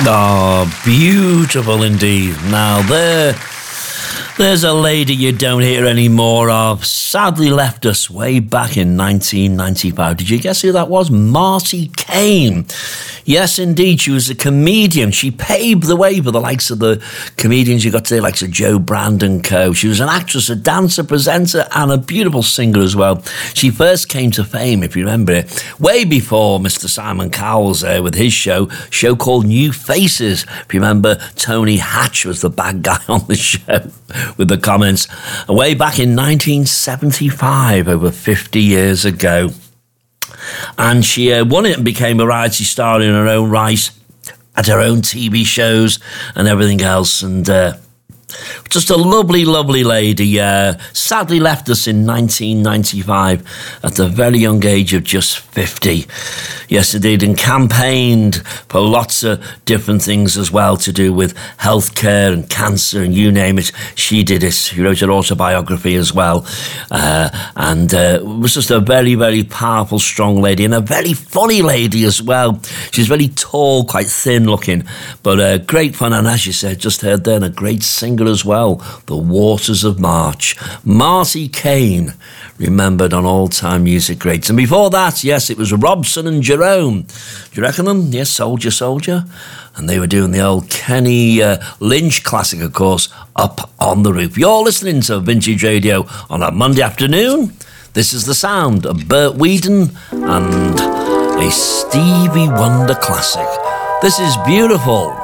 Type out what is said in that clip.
Oh, beautiful indeed. Now, there's a lady you don't hear any more of. Sadly left us way back in 1995. Did you guess who that was? Marty Kane. Yes, indeed, she was a comedian. She paved the way for the likes of the comedians you got today, likes of Joe Brand and co. She was an actress, a dancer, presenter, and a beautiful singer as well. She first came to fame, if you remember it, way before Mr. Simon Cowell's there with his show called New Faces. If you remember, Tony Hatch was the bad guy on the show with the comments. Way back in 1975, over 50 years ago. And she won it and became a variety star in her own right, had her own TV shows and everything else. And just a lovely, lovely lady. Sadly left us in 1995 at the very young age of just 50. Yes, indeed, and campaigned for lots of different things as well to do with healthcare and cancer and you name it. She did it. She wrote an autobiography as well. And was just a very, very powerful, strong lady and a very funny lady as well. She's very tall, quite thin looking, but great fun. And as you said, just heard then, a great singer as well, The Waters of March. Marty Kane, remembered on all-time music greats. And before that, yes, it was Robson and Jerome. Do you reckon them? Yes, Soldier, Soldier. And they were doing the old Kenny Lynch classic, of course, Up on the Roof. You're listening to Vintage Radio on a Monday afternoon. This is the sound of Bert Weedon and a Stevie Wonder classic. This is beautiful.